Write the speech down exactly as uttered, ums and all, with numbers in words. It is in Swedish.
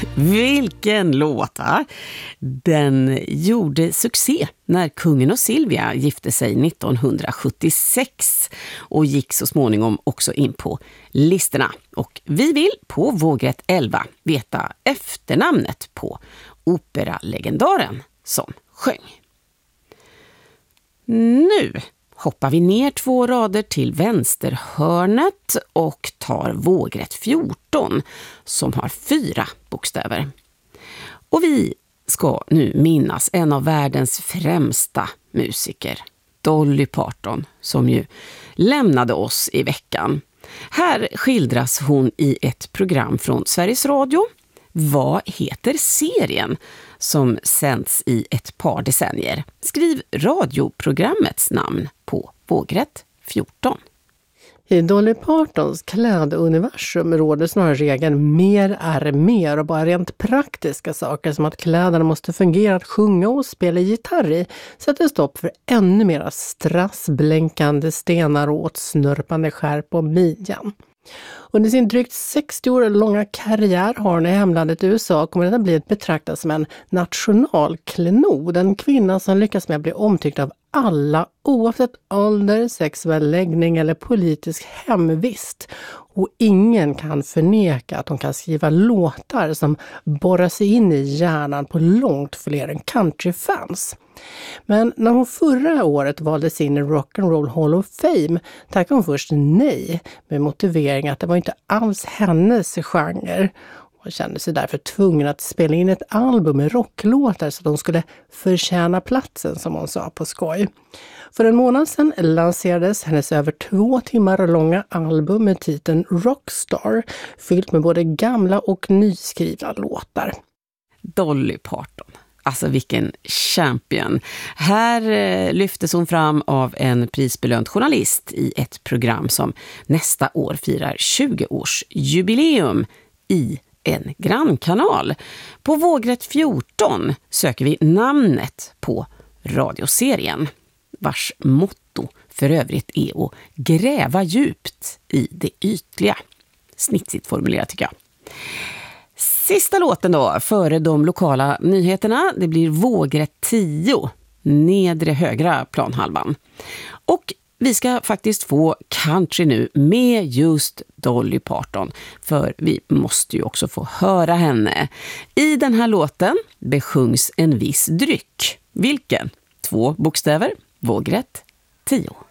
Vilken låt, va? Den gjorde succé när kungen och Silvia gifte sig nittonhundrasjuttiosex och gick så småningom också in på listorna. Och vi vill på vågrätt elva veta efternamnet på operalegendaren som sjöng. Nu hoppar vi ner två rader till vänsterhörnet och tar vågrätt fjorton som har fyra bokstäver. Och vi ska nu minnas en av världens främsta musiker, Dolly Parton, som ju lämnade oss i veckan. Här skildras hon i ett program från Sveriges Radio. Vad heter serien som sänds i ett par decennier? Skriv radioprogrammets namn på vågrätt fjorton. I Dolly Partons kläduniversum råder snarare regeln mer är mer och bara rent praktiska saker som att kläderna måste fungera att sjunga och spela gitarr i sätter stopp för ännu mera strassblänkande stenar och åtsnörpande skär på midjan. Under sin drygt sextio år långa karriär har hon i hemlandet U S A kommit att bli betraktad som en nationalklenod, en kvinna som lyckas med att bli omtyckt av alla oavsett ålder, sexuell läggning eller politisk hemvist. Och ingen kan förneka att hon kan skriva låtar som borrar sig in i hjärnan på långt fler än countryfans. Men när hon förra året valdes in i Rock and Roll Hall of Fame tackade hon först nej med motivering att det var inte alls hennes genre. Hon kände sig därför tvungen att spela in ett album med rocklåtar så att de skulle förtjäna platsen, som hon sa på skoj. För en månad sedan lanserades hennes över två timmar långa album med titeln Rockstar, fyllt med både gamla och nyskrivna låtar. Dolly Parton. Alltså vilken champion. Här eh, lyftes hon fram av en prisbelönt journalist i ett program som nästa år firar tjugo-årsjubileum i en grannkanal. På vågrätt fjorton söker vi namnet på radioserien, vars motto för övrigt är att gräva djupt i det ytliga. Snitsigt formulerat tycker jag. Sista låten då, före de lokala nyheterna, det blir vågrätt tio, nedre högra planhalvan. Och vi ska faktiskt få country nu med just Dolly Parton, för vi måste ju också få höra henne. I den här låten besjungs en viss dryck. Vilken? Två bokstäver, vågrätt tio.